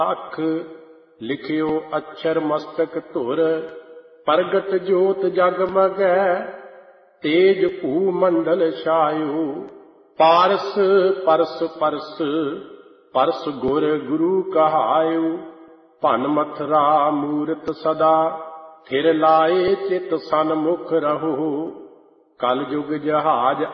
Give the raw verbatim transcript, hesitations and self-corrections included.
ਅਖ ਲਿਖਿਓ ਅਛਰ ਮਸਤਕ ਧੁਰ, ਪ੍ਰਗਟ ਜੋਤ ਜਗਮਗੈ, ਤੇਜ ਭੂ ਮੰਡਲ ਛਾਇਓ। ਪਾਰਸ ਪਰਸ ਪਰਸ ਪਰਸ ਗੁਰ ਗੁਰੂ ਕਹਾਇਓ, ਭਨ ਮਥਰਾ ਮੂਰਤ ਸਦਾ, ਥਿਰ ਲਾਏ ਚਿਤ ਸਨਮੁਖ ਰਹੋ। ਕਲ ਯੁਗ ਜਹਾਜ